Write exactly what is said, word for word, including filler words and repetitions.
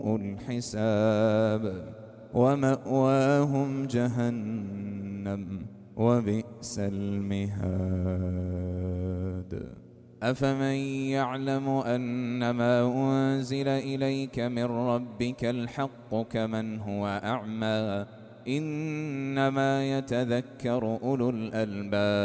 الحساب ومأواهم جهنم وبئس المهاد. أفمن يعلم أنما أنزل إليك من ربك الحق كمن هو أعمى إنما يتذكر أولو الألباب.